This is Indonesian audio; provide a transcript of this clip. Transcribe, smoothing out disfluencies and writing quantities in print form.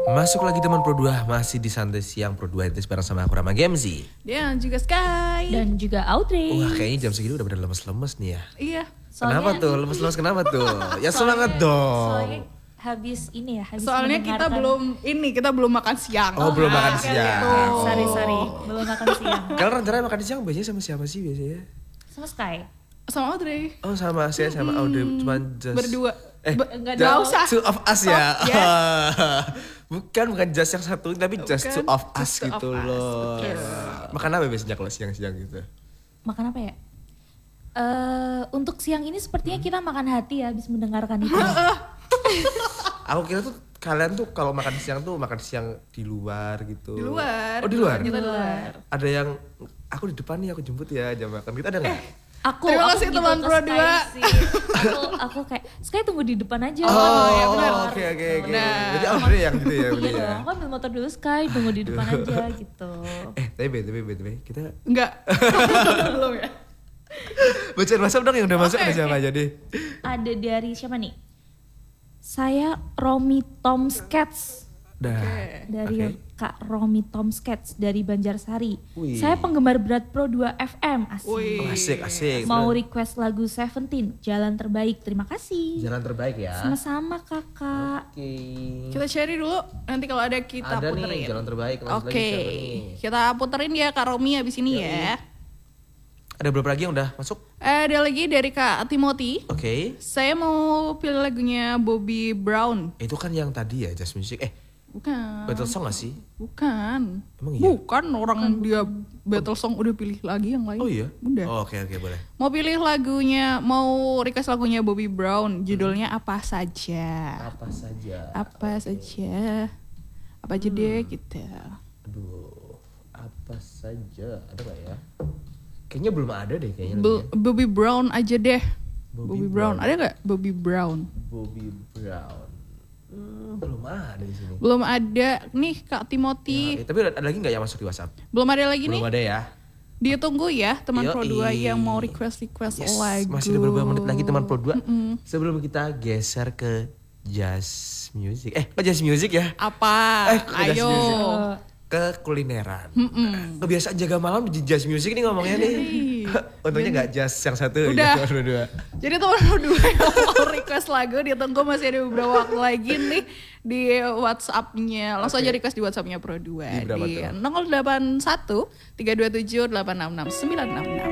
Masuk lagi teman Pro 2, masih di Santai Siang Pro 2 itu bareng sama aku Rama Gemzi. Dan juga Sky. Dan juga Audrey. Wah kayaknya jam segini udah bener lemes-lemes nih ya. Iya. Kenapa tuh? Lemes-lemes kenapa tuh? Ya semangat dong. Soalnya habis ini ya, habis Soalnya kita belum makan siang. Oh, belum makan siang. Sorry, belum makan siang. Kalian rencananya makan siang biasanya sama siapa sih biasanya? Sama Sky. Sama Audrey. Oh sama saya sama Audrey, cuman just Berdua. Enggak usah. Two of us ya. Yes. Bukan just yang satu, tapi just two of us Two gitu of us, loh. betul. Makan apa biasanya kalau siang-siang gitu? Makan apa ya? Untuk siang ini sepertinya kita makan hati ya habis mendengarkan itu. Aku kira tuh kalian tuh kalau makan siang tuh makan siang di luar gitu. Di luar. Oh di luar? Kita di luar. Ada yang aku di depan nih aku jemput ya jam makan. Kita ada nggak? Terima kasih teman ke Pro Sky 2. sih. Aku kayak Sky tunggu di depan aja. ya benar. Oke. Benar. Jadi Audrey yang gitu ya. Iya bener ya. dong, aku ambil motor dulu Sky, tunggu di depan aja gitu. Tapi kita Enggak. Belum ya. bacain WhatsApp dong yang udah masuk ada siapa aja deh. Ada dari siapa nih? Saya Romi Tom Sketch. Dari Kak Romi Tom Sketch dari Banjarsari. Wih. Saya penggemar berat Pro 2 FM. Wih. Oh, asik. Mau request lagu Seventeen, Jalan Terbaik. Terima kasih. Jalan terbaik ya. Sama-sama kakak. Oke. Kita cari dulu. Nanti kalau ada kita Ada puterin. nih jalan terbaik. Lanjut lagi Oke. siapa nih? Kita puterin ya Kak Romi abis ini ya. Ada berapa lagi yang udah masuk? Ada lagi dari Kak Timothy. Oke. Saya mau pilih lagunya Bobby Brown. Itu kan yang tadi ya Just Music. Bukan. Battle Song gak sih? Bukan. Emang iya? Bukan orang dia battle song udah pilih lagi yang lain. Oh iya? Udah. Oh, oke boleh. Mau pilih lagunya, mau request lagunya Bobby Brown. Judulnya Apa Saja. Apa saja? Apa saja. Apa aja deh kita. Aduh, apa saja? Ada gak ya? Kayaknya belum ada deh kayaknya. lagunya. Bobby Brown aja deh. Bobby Bobby Brown. Brown. Ada gak Bobby Brown? Bobby Brown. Belum ada di sini. Belum ada. Nih Kak Timothy. Ya, tapi ada lagi nggak yang masuk di WhatsApp? Belum ada lagi Belum nih. ada ya. Dia tunggu ya teman Pro 2 Yoi. yang mau request Yes, lagu. masih ada beberapa menit lagi teman Pro 2. Sebelum kita geser ke jazz music. Kok jazz music ya? Apa? Jazz Ayo. music. Ke kulineran. Kebiasaan jaga malam di jazz music nih ngomongnya nih. Untungnya nggak jazz yang satu. Udah. Yang kedua. Jadi teman Pro 2 yang mau request lagu dia tunggu masih ada beberapa waktu lagi nih di WhatsApp-nya. Langsung aja request di WhatsApp-nya Pro 2 Di berapa di tuh? 081 327 866 966.